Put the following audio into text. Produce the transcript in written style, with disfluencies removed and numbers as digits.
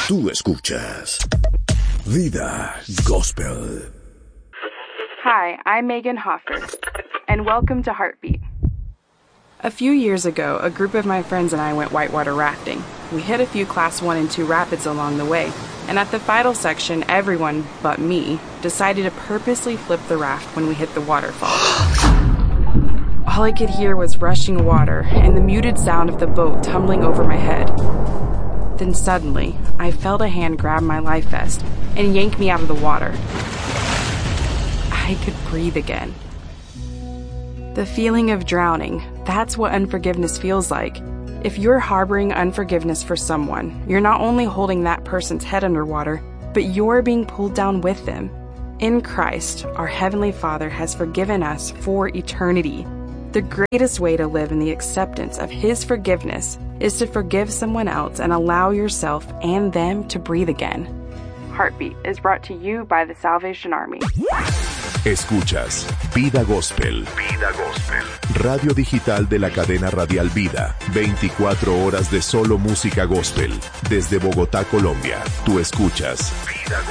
Tú escuchas Vida Gospel. Hi, I'm Megan Hoffer, and welcome to Heartbeat. A few years ago, a group of my friends and I went whitewater rafting. We hit a few Class 1 and 2 rapids along the way, and at the final section, everyone but me decided to purposely flip the raft when we hit the waterfall. All I could hear was rushing water and the muted sound of the boat tumbling over my head. Then suddenly, I felt a hand grab my life vest and yank me out of the water. I could breathe again. The feeling of drowning, that's what unforgiveness feels like. If you're harboring unforgiveness for someone, you're not only holding that person's head underwater, but you're being pulled down with them. In Christ, our Heavenly Father has forgiven us for eternity. The greatest way to live in the acceptance of His forgiveness is to forgive someone else and allow yourself and them to breathe again. Heartbeat is brought to you by the Salvation Army. Escuchas Vida Gospel. Vida Gospel. Radio digital de la cadena radial Vida. 24 horas de solo música gospel. Desde Bogotá, Colombia. Tú escuchas Vida Gospel.